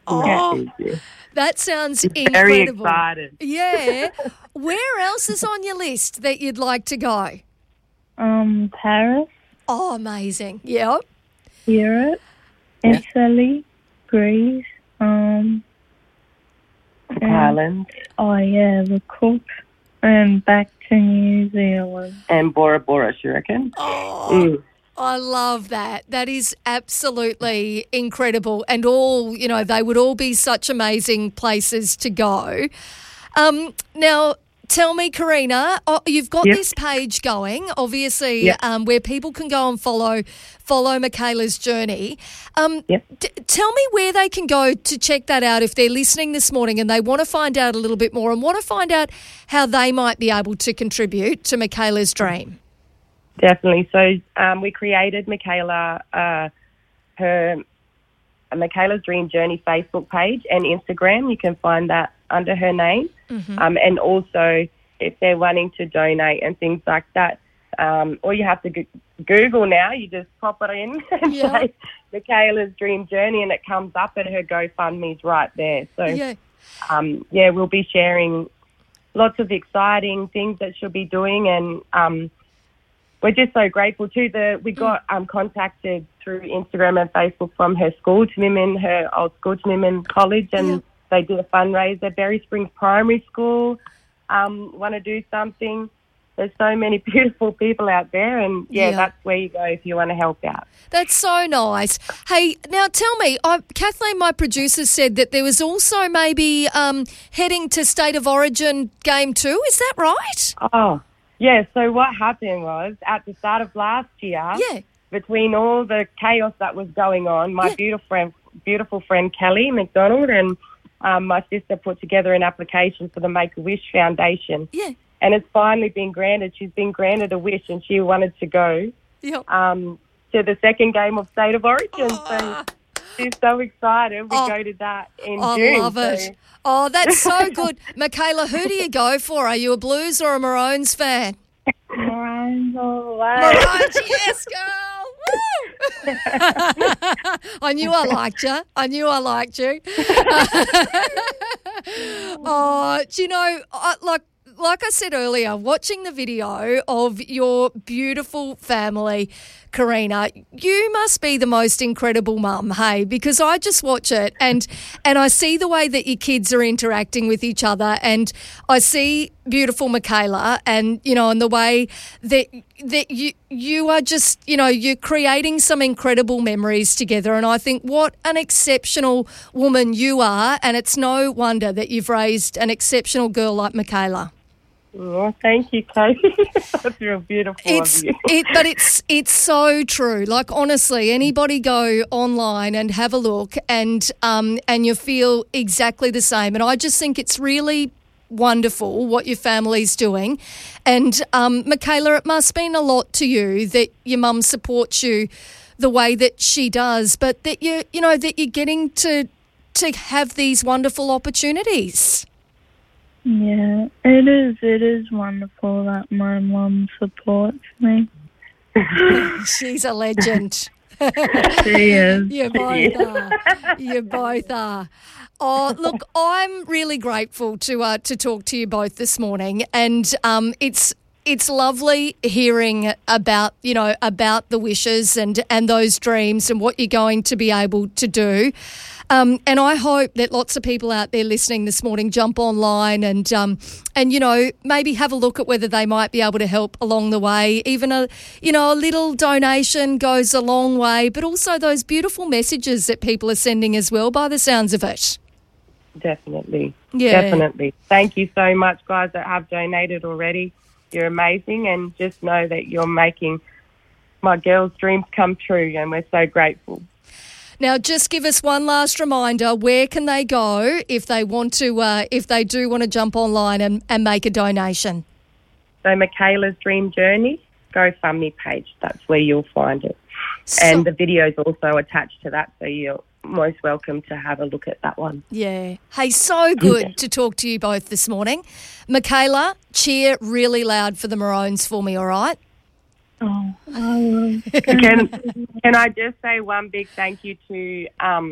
Oh, that sounds incredible. Very excited. Yeah. Where else is on your list that you'd like to go? Paris, Oh, amazing. Yep. Europe, Italy, Greece, Ireland. the Cook, and back to New Zealand. And Bora Bora, you reckon? Oh, I love that. That is absolutely incredible. And all, they would all be such amazing places to go. Now, tell me, Karina, you've got this page going, obviously, where people can go and follow Michaela's journey. Tell me where they can go to check that out if they're listening this morning and they want to find out a little bit more and want to find out how they might be able to contribute to Michaela's dream. Definitely. So we created Michaela, her Michaela's Dream Journey Facebook page and Instagram. You can find that under her name. Mm-hmm. And also, if they're wanting to donate and things like that, all you have to Google now, you just pop it in and say Michaela's Dream Journey and it comes up and her GoFundMe's right there. So, we'll be sharing lots of exciting things that she'll be doing and we're just so grateful too. We got contacted through Instagram and Facebook from her school, her old school, Timmerman College, and they did a fundraiser. Berry Springs Primary School want to do something. There's so many beautiful people out there, and that's where you go if you want to help out. That's so nice. Hey, now tell me, Kathleen, my producer, said that there was also maybe heading to State of Origin Game 2. Is that right? Oh. Yeah, so what happened was at the start of last year, between all the chaos that was going on, my beautiful friend Kelly McDonald and my sister put together an application for the Make-A-Wish Foundation. Yeah. And it's finally been granted. She's been granted a wish and she wanted to go to the second game of State of Origin. So she's so excited. We go to that in June. I love it. Oh, that's so good. Michaela, who do you go for? Are you a Blues or a Maroons fan? Maroons all the way. Maroons, yes, girl. Woo! I knew I liked you. Oh, do you know, like I said earlier, watching the video of your beautiful family, Karina, you must be the most incredible mum, hey, because I just watch it and I see the way that your kids are interacting with each other and I see beautiful Michaela and, and the way that you are just, you're creating some incredible memories together and I think what an exceptional woman you are and it's no wonder that you've raised an exceptional girl like Michaela. Oh, thank you, Katie. That's real beautiful of you. But it's so true. Like, honestly, anybody go online and have a look and you feel exactly the same. And I just think it's really wonderful what your family's doing. And, Michaela, it must mean a lot to you that your mum supports you the way that she does, but that that you're getting to have these wonderful opportunities. Yeah, it is wonderful that my mum supports me. She's a legend. She is. You both are. Oh, look, I'm really grateful to talk to you both this morning, and it's lovely hearing about the wishes and those dreams and what you're going to be able to do. And I hope that lots of people out there listening this morning jump online and maybe have a look at whether they might be able to help along the way. Even a little donation goes a long way, but also those beautiful messages that people are sending as well by the sounds of it. Definitely. Yeah. Definitely. Thank you so much, guys, that have donated already. You're amazing, and just know that you're making my girls' dreams come true, and we're so grateful. Now, just give us one last reminder. Where can they go if they want to? If they do want to jump online and make a donation? So, Michaela's Dream Journey GoFundMe page. That's where you'll find it, and the video's also attached to that. So you're most welcome to have a look at that one. Yeah. Hey, so good to talk to you both this morning, Michaela. Cheer really loud for the Maroons for me. All right. Oh, Can I just say one big thank you to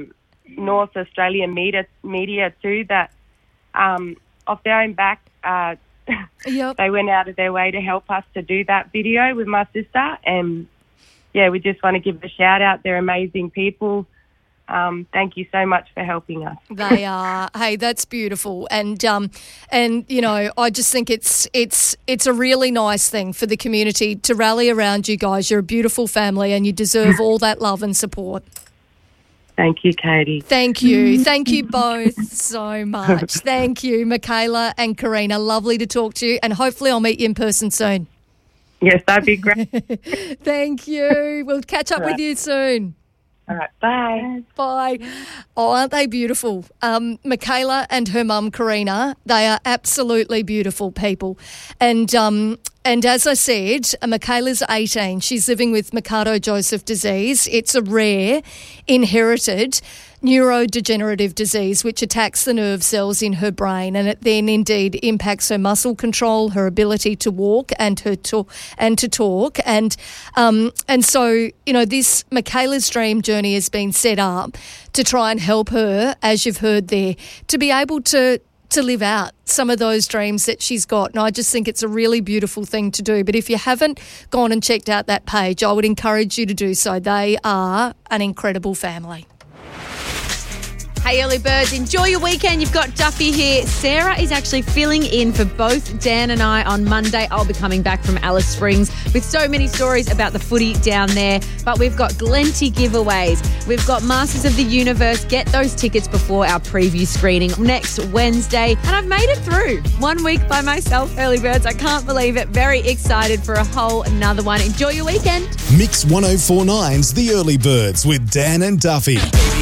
North Australian media too that off their own back Yep. they went out of their way to help us to do that video with my sister. And, yeah, we just want to give a shout-out. They're amazing people. Thank you so much for helping us. They are. Hey, that's beautiful. And you know, I just think it's a really nice thing for the community to rally around you guys. You're a beautiful family and you deserve all that love and support. Thank you, Katie. Thank you. Thank you both so much. Thank you, Michaela and Karina. Lovely to talk to you, and hopefully I'll meet you in person soon. Yes, that'd be great. Thank you. We'll catch up with you soon. All right, bye. Bye. Oh, aren't they beautiful? Michaela and her mum, Karina, they are absolutely beautiful people. And as I said, Michaela's 18. She's living with Mercado-Joseph disease. It's a rare, inherited neurodegenerative disease which attacks the nerve cells in her brain, and it then indeed impacts her muscle control, her ability to walk and to talk. And so, you know, this Michaela's Dream Journey has been set up to try and help her, as you've heard there, to be able to live out some of those dreams that she's got. And I just think it's a really beautiful thing to do. But if you haven't gone and checked out that page, I would encourage you to do so. They are an incredible family. Hey, early birds, enjoy your weekend. You've got Duffy here. Sarah is actually filling in for both Dan and I on Monday. I'll be coming back from Alice Springs with so many stories about the footy down there. But we've got Glenty giveaways. We've got Masters of the Universe. Get those tickets before our preview screening next Wednesday. And I've made it through 1 week by myself, early birds. I can't believe it. Very excited for a whole another one. Enjoy your weekend. Mix 104.9's The Early Birds with Dan and Duffy.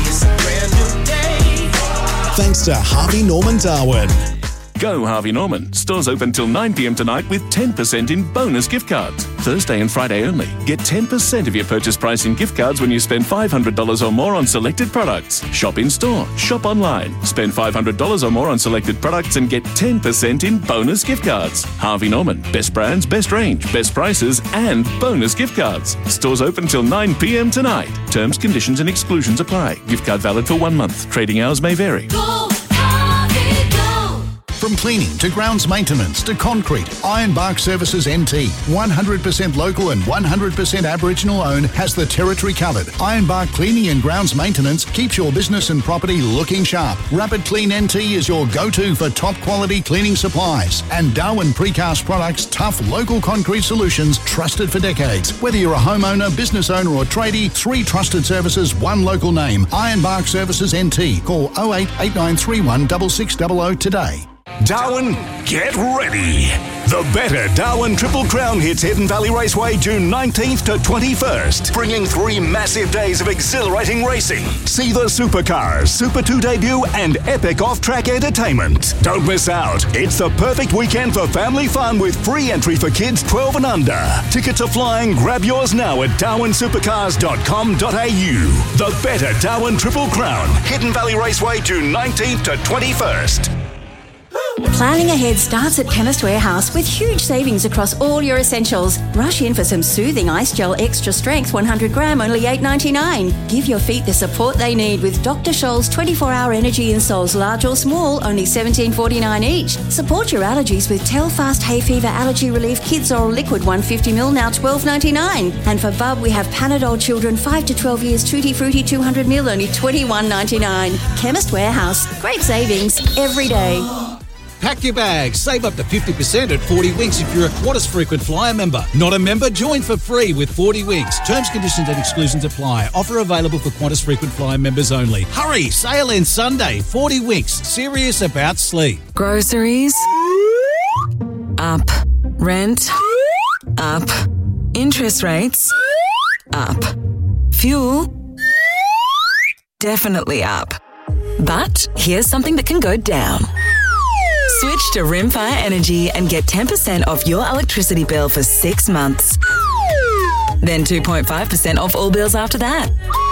Thanks to Harvey Norman Darwin. Go Harvey Norman. Stores open till 9 p.m. tonight with 10% in bonus gift cards. Thursday and Friday only. Get 10% of your purchase price in gift cards when you spend $500 or more on selected products. Shop in store. Shop online. Spend $500 or more on selected products and get 10% in bonus gift cards. Harvey Norman. Best brands, best range, best prices and bonus gift cards. Stores open till 9 p.m. tonight. Terms, conditions and exclusions apply. Gift card valid for 1 month. Trading hours may vary. From cleaning to grounds maintenance to concrete, Ironbark Services NT, 100% local and 100% Aboriginal owned, has the territory covered. Ironbark Cleaning and Grounds Maintenance keeps your business and property looking sharp. Rapid Clean NT is your go-to for top quality cleaning supplies. And Darwin Precast Products, tough local concrete solutions trusted for decades. Whether you're a homeowner, business owner or tradie, 3 trusted services, 1 local name. Ironbark Services NT. Call 08 8931 6600 today. Darwin, get ready. The Better Darwin Triple Crown hits Hidden Valley Raceway June 19th to 21st, bringing 3 massive days of exhilarating racing. See the Supercars, Super 2 debut and epic off-track entertainment. Don't miss out. It's the perfect weekend for family fun with free entry for kids 12 and under. Tickets are flying. Grab yours now at darwinsupercars.com.au. The Better Darwin Triple Crown, Hidden Valley Raceway June 19th to 21st. Planning ahead starts at Chemist Warehouse with huge savings across all your essentials. Rush in for some soothing ice gel extra strength 100 gram, only $8.99. Give your feet the support they need with Dr. Scholl's 24-hour energy insoles, large or small, only $17.49 each. Support your allergies with Telfast Hay Fever Allergy Relief Kids Oral Liquid 150ml, now $12.99. And for Bub, we have Panadol Children 5 to 12 years Tutti Frutti 200ml, only $21.99. Chemist Warehouse. Great savings every day. Pack your bags. Save up to 50% at 40 Winks if you're a Qantas Frequent Flyer member. Not a member? Join for free with 40 Winks. Terms, conditions and exclusions apply. Offer available for Qantas Frequent Flyer members only. Hurry! Sale ends Sunday. 40 Winks. Serious about sleep. Groceries. Up. Rent. Up. Interest rates. Up. Fuel. Definitely up. But here's something that can go down. Switch to Rimfire Energy and get 10% off your electricity bill for 6 months. Then 2.5% off all bills after that.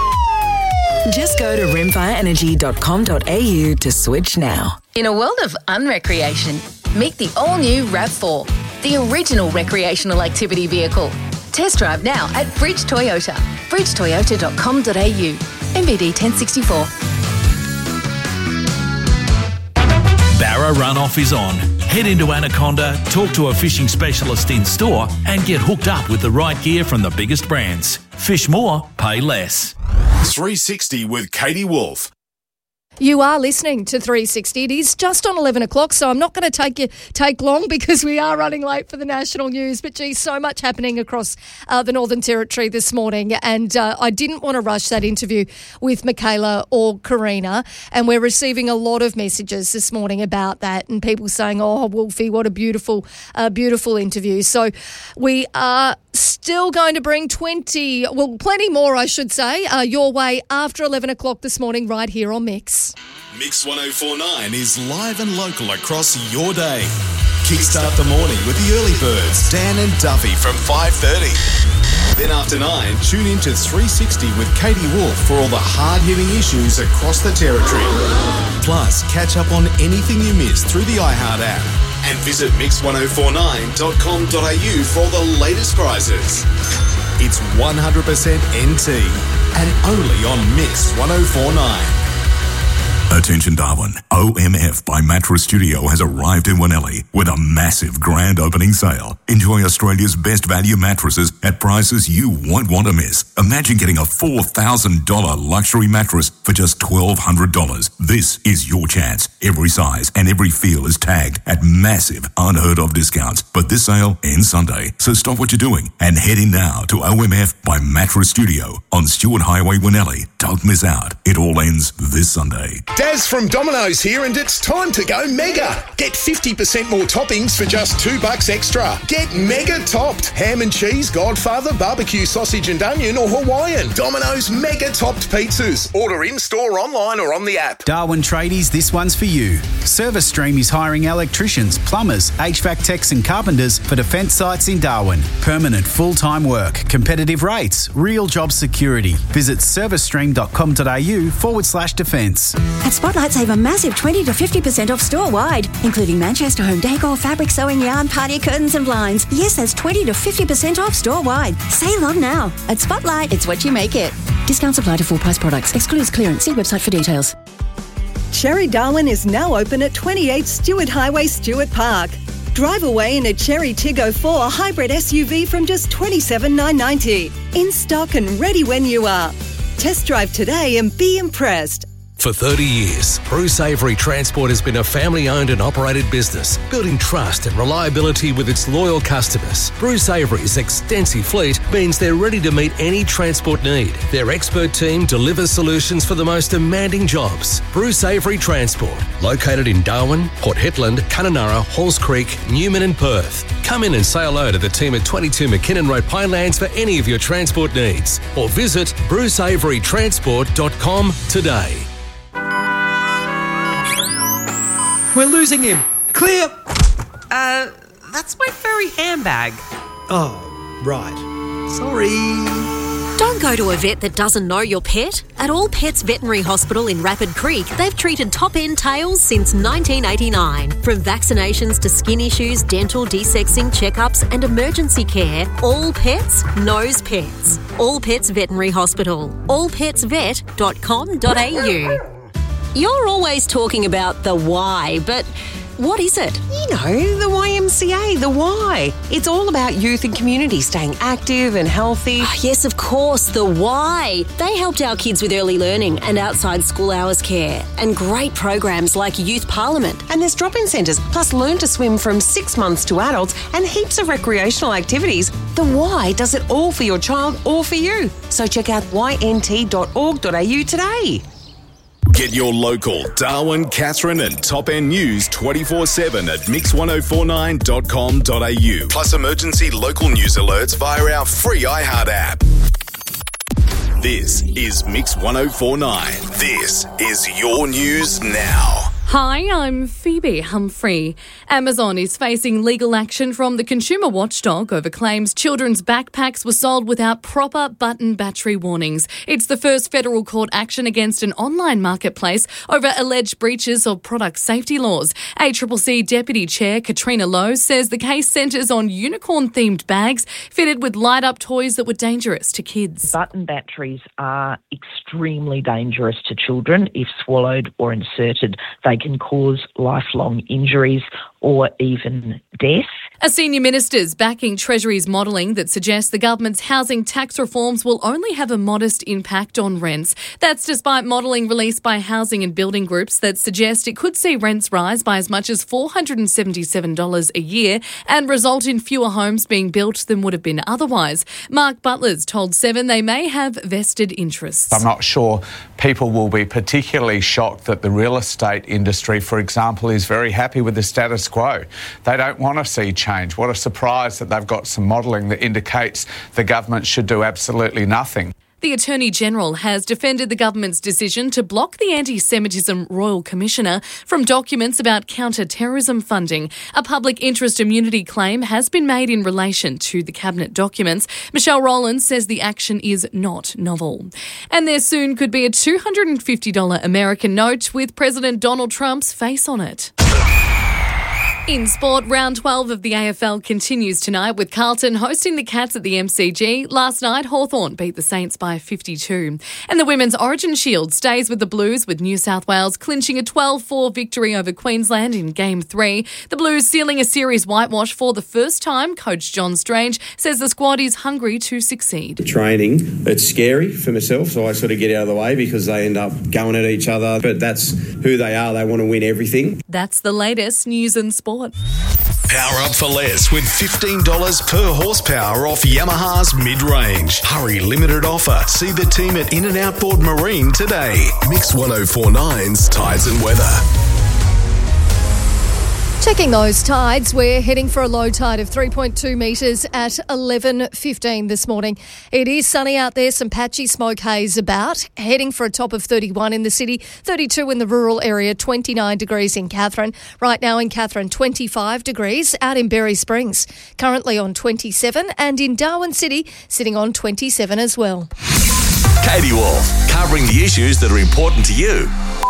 Just go to rimfireenergy.com.au to switch now. In a world of unrecreation, meet the all-new RAV4, the original recreational activity vehicle. Test drive now at Bridge Toyota, bridgetoyota.com.au, MBD 1064. Barra runoff is on. Head into Anaconda, talk to a fishing specialist in store and get hooked up with the right gear from the biggest brands. Fish more, pay less. 360 with Katie Wolf. You are listening to 360. It is just on 11 o'clock, so I'm not going to take long because we are running late for the national news. But, geez, so much happening across the Northern Territory this morning. And I didn't want to rush that interview with Michaela or Karina. And we're receiving a lot of messages this morning about that and people saying, oh, Wolfie, what a beautiful interview. So we are still going to bring plenty more, I should say, your way after 11 o'clock this morning right here on Mix. Mix 1049 is live and local across your day. Kickstart the morning with the early birds, Dan and Duffy from 5:30. Then after 9, tune in to 360 with Katie Wolf for all the hard-hitting issues across the territory. Plus, catch up on anything you missed through the iHeart app. And visit mix1049.com.au for all the latest prizes. It's 100% NT and only on Mix 1049. Attention Darwin, OMF by Mattress Studio has arrived in Winnelli with a massive grand opening sale. Enjoy Australia's best value mattresses at prices you won't want to miss. Imagine getting a $4,000 luxury mattress for just $1,200. This is your chance. Every size and every feel is tagged at massive, unheard of discounts. But this sale ends Sunday, so stop what you're doing and head in now to OMF by Mattress Studio on Stewart Highway, Winnelli. Don't miss out. It all ends this Sunday. Daz from Domino's here, and it's time to go mega. Get 50% more toppings for just $2 extra. Get mega topped. Ham and cheese, Godfather, barbecue sausage and onion, or Hawaiian. Domino's mega topped pizzas. Order in-store, online or on the app. Darwin Tradies, this one's for you. Service Stream is hiring electricians, plumbers, HVAC techs and carpenters for defence sites in Darwin. Permanent full-time work, competitive rates, real job security. Visit servicestream.com.au/defence. At Spotlight, save a massive 20 to 50% off store-wide, including Manchester home decor, fabric, sewing, yarn, party curtains and blinds. Yes, that's 20 to 50% off store-wide. Save on now. At Spotlight, it's what you make it. Discounts apply to full-price products. Excludes clearance. See website for details. Cherry Darwin is now open at 28 Stewart Highway, Stewart Park. Drive away in a Cherry Tiggo 4 hybrid SUV from just $27,990. In stock and ready when you are. Test drive today and be impressed. For 30 years, Bruce Avery Transport has been a family-owned and operated business, building trust and reliability with its loyal customers. Bruce Avery's extensive fleet means they're ready to meet any transport need. Their expert team delivers solutions for the most demanding jobs. Bruce Avery Transport, located in Darwin, Port Hedland, Kununurra, Halls Creek, Newman and Perth. Come in and say hello to the team at 22 McKinnon Road, Pinelands for any of your transport needs, or visit bruceaverytransport.com today. We're losing him. Clear! That's my furry handbag. Oh, right. Sorry. Don't go to a vet that doesn't know your pet. At All Pets Veterinary Hospital in Rapid Creek, they've treated top-end tails since 1989. From vaccinations to skin issues, dental, desexing, checkups and emergency care, All Pets knows pets. All Pets Veterinary Hospital. allpetsvet.com.au. You're always talking about the why, but what is it? You know, the YMCA, the why. It's all about youth and community staying active and healthy. Oh, yes, of course, the why. They helped our kids with early learning and outside school hours care and great programs like Youth Parliament. And there's drop-in centres, plus learn to swim from 6 months to adults and heaps of recreational activities. The why does it all for your child or for you. So check out ynt.org.au today. Get your local Darwin, Katherine and Top End news 24/7 at mix1049.com.au. Plus emergency local news alerts via our free iHeart app. This is Mix 1049. This is your news now. Hi, I'm Phoebe Humphrey. Amazon is facing legal action from the consumer watchdog over claims children's backpacks were sold without proper button battery warnings. It's the first federal court action against an online marketplace over alleged breaches of product safety laws. ACCC Deputy Chair Katrina Lowe says the case centres on unicorn-themed bags fitted with light-up toys that were dangerous to kids. Button batteries are extremely dangerous to children. If swallowed or inserted, they can cause lifelong injuries or even death. A senior minister's backing Treasury's modelling that suggests the government's housing tax reforms will only have a modest impact on rents. That's despite modelling released by housing and building groups that suggest it could see rents rise by as much as $477 a year and result in fewer homes being built than would have been otherwise. Mark Butler's told Seven they may have vested interests. I'm not sure people will be particularly shocked that the real estate industry, for example, is very happy with the status quo. They don't want to see change. What a surprise that they've got some modelling that indicates the government should do absolutely nothing. The Attorney-General has defended the government's decision to block the Anti-Semitism Royal Commissioner from documents about counter-terrorism funding. A public interest immunity claim has been made in relation to the Cabinet documents. Michelle Rowland says the action is not novel. And there soon could be a $250 American note with President Donald Trump's face on it. In sport, round 12 of the AFL continues tonight with Carlton hosting the Cats at the MCG. Last night, Hawthorn beat the Saints by 52. And the Women's Origin Shield stays with the Blues, with New South Wales clinching a 12-4 victory over Queensland in Game 3. The Blues sealing a series whitewash for the first time. Coach John Strange says the squad is hungry to succeed. Training, it's scary for myself, so I sort of get out of the way because they end up going at each other. But that's who they are. They want to win everything. That's the latest news and sport. Power up for less with $15 per horsepower off Yamaha's mid-range. Hurry, limited offer. See the team at In and Outboard Marine today. Mix 104.9's Tides and Weather. Checking those tides, we're heading for a low tide of 3.2 metres at 11:15 this morning. It is sunny out there, some patchy smoke haze about, heading for a top of 31 in the city, 32 in the rural area, 29 degrees in Katherine. Right now in Katherine, 25 degrees, out in Berry Springs, currently on 27, and in Darwin City, sitting on 27 as well. Katie Wolf, covering the issues that are important to you.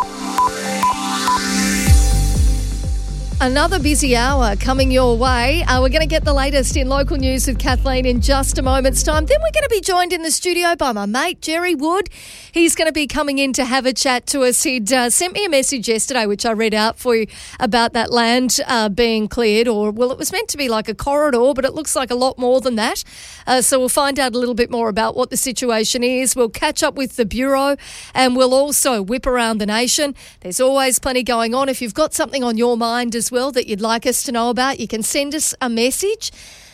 Another busy hour coming your way. We're going to get the latest in local news with Kathleen in just a moment's time. Then we're going to be joined in the studio by my mate, Jerry Wood. He's going to be coming in to have a chat to us. He'd sent me a message yesterday, which I read out for you, about that land being cleared, or, well, it was meant to be like a corridor, but it looks like a lot more than that. So we'll find out a little bit more about what the situation is. We'll catch up with the Bureau, and we'll also whip around the nation. There's always plenty going on. If you've got something on your mind as well that you'd like us to know about, you can send us a message.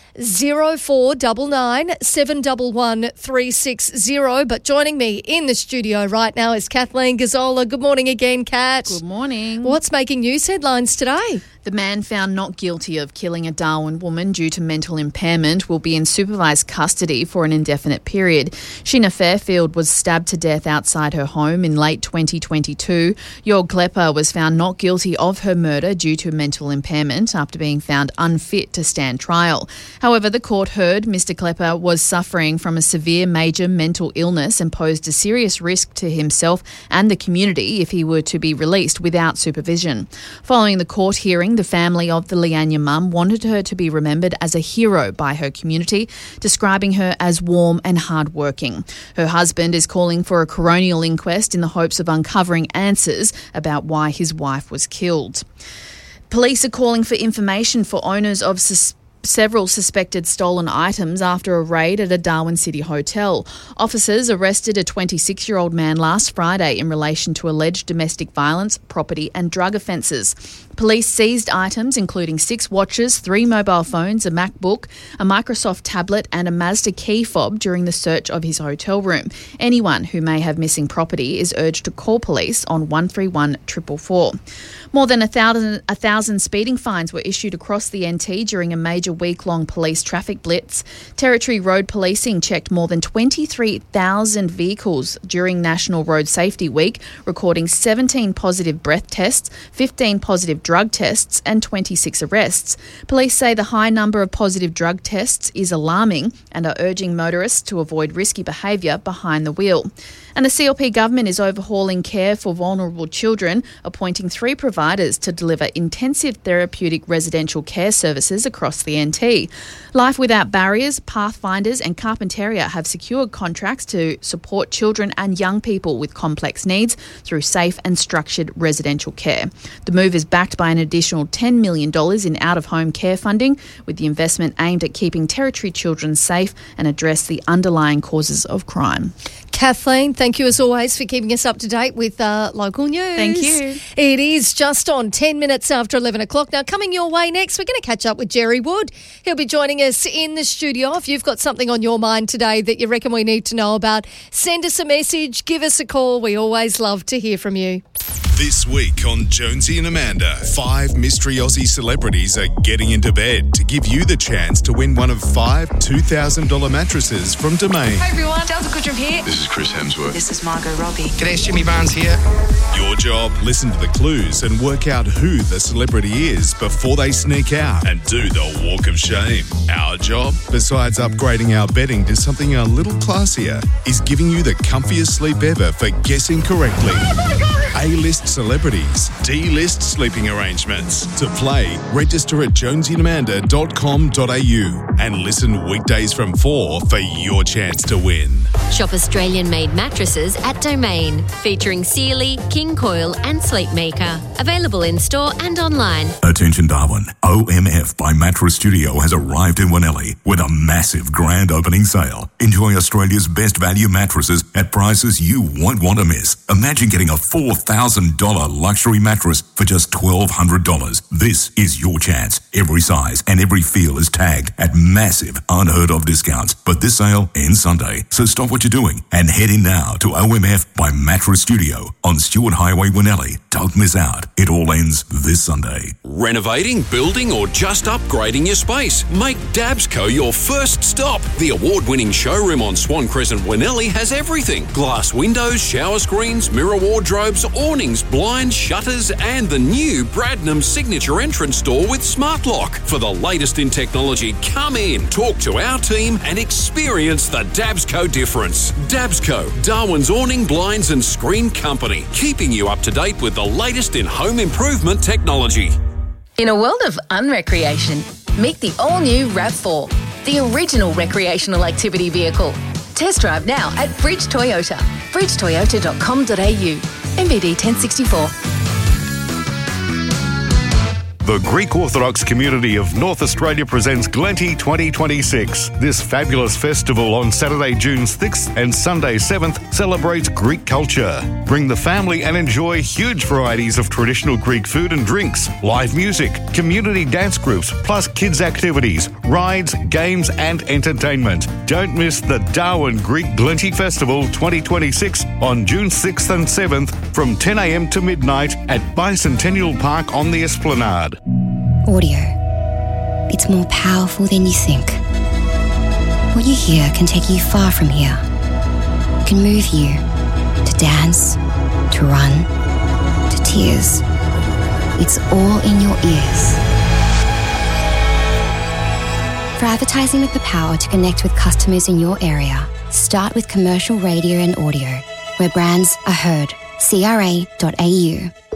0499 711 360. But joining me in the studio right now is Kathleen Gazzola. Good morning again, Kat. Good morning. What's making news headlines today? The man found not guilty of killing a Darwin woman due to mental impairment will be in supervised custody for an indefinite period. Sheena Fairfield was stabbed to death outside her home in late 2022. Jorg Klepper was found not guilty of her murder due to mental impairment after being found unfit to stand trial. However, the court heard Mr. Klepper was suffering from a severe major mental illness and posed a serious risk to himself and the community if he were to be released without supervision. Following the court hearing, the family of the Leanya mum wanted her to be remembered as a hero by her community, describing her as warm and hardworking. Her husband is calling for a coronial inquest in the hopes of uncovering answers about why his wife was killed. Police are calling for information for owners of several suspected stolen items after a raid at a Darwin City hotel. Officers arrested a 26-year-old man last Friday in relation to alleged domestic violence, property and drug offences. Police seized items including 6 watches, 3 mobile phones, a MacBook, a Microsoft tablet and a Mazda key fob during the search of his hotel room. Anyone who may have missing property is urged to call police on 131 444. More than 1,000 speeding fines were issued across the NT during a major week-long police traffic blitz. Territory Road Policing checked more than 23,000 vehicles during National Road Safety Week, recording 17 positive breath tests, 15 positive drug tests and 26 arrests. Police say the high number of positive drug tests is alarming and are urging motorists to avoid risky behaviour behind the wheel. And the CLP government is overhauling care for vulnerable children, appointing 3 providers to deliver intensive therapeutic residential care services across the NT. Life Without Barriers, Pathfinders and Carpentaria have secured contracts to support children and young people with complex needs through safe and structured residential care. The move is backed by an additional $10 million in out-of-home care funding, with the investment aimed at keeping Territory children safe and address the underlying causes of crime. Kathleen, thank you as always for keeping us up to date with local news. Thank you. It is just on 10 minutes after 11 o'clock. Now, coming your way next, we're going to catch up with Jerry Wood. He'll be joining us in the studio. If you've got something on your mind today that you reckon we need to know about, send us a message, give us a call. We always love to hear from you. This week on Jonesy and Amanda, 5 mystery Aussie celebrities are getting into bed to give you the chance to win one of 5 $2,000 mattresses from Domain. Hey everyone, Delta Goodrum here. This is Chris Hemsworth. This is Margot Robbie. G'day, it's Jimmy Barnes here. Your job, listen to the clues and work out who the celebrity is before they sneak out and do the walk of shame. Our job, besides upgrading our bedding to something a little classier, is giving you the comfiest sleep ever for guessing correctly. A-list celebrities, D-list sleeping arrangements. To play, register at jonesyandamanda.com.au and listen weekdays from 4 for your chance to win. Shop Australian-made mattresses at Domain, featuring Sealy, King Coil and Sleepmaker. Available in-store and online. Attention Darwin, OMF by Mattress Studio has arrived in Wanelli with a massive grand opening sale. Enjoy Australia's best value mattresses at prices you won't want to miss. Imagine getting a $4,000 luxury mattress for just $1,200. This is your chance. Every size and every feel is tagged at massive, unheard of discounts. But this sale ends Sunday, so stop what you're doing and head in now to OMF by Mattress Studio on Stewart Highway, Wanelli. Don't miss out. It all ends this Sunday. Renovating, building or just upgrading your space? Make Dabsco your first stop. The award-winning showroom on Swan Crescent, Wanelli has everything. Glass windows, shower screens, mirror wardrobes, awnings, blinds, shutters and the new Bradnam signature entrance door with smart lock. For the latest in technology, come in, talk to our team and experience the Dabsco difference. Dabsco, Darwin's awning, blinds and screen company, keeping you up to date with the latest in home improvement technology. In a world of unrecreation, meet the all-new RAV4, the original recreational activity vehicle. Test drive now at Bridge Toyota, bridgetoyota.com.au, MBD 1064. The Greek Orthodox community of North Australia presents Glenty 2026. This fabulous festival on Saturday, June 6th and Sunday 7th celebrates Greek culture. Bring the family and enjoy huge varieties of traditional Greek food and drinks, live music, community dance groups, plus kids' activities, rides, games and entertainment. Don't miss the Darwin Greek Glenty Festival 2026 on June 6th and 7th from 10 a.m. to midnight at Bicentennial Park on the Esplanade. Audio. It's more powerful than you think. What you hear can take you far from here. It can move you to dance, to run, to tears. It's all in your ears. For advertising with the power to connect with customers in your area, start with commercial radio and audio, where brands are heard. CRA.au.